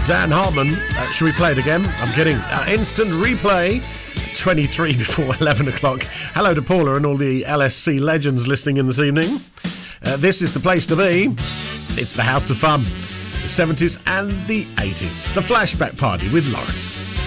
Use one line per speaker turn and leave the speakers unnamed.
Zan Hartman. Should we play it again? I'm kidding. Instant replay. 23 before 11 o'clock. Hello to Paula and all the LSC legends listening in this evening. This is the place to be. It's the House of Fun. The 70s and the 80s. The Flashback Party with Lawrence.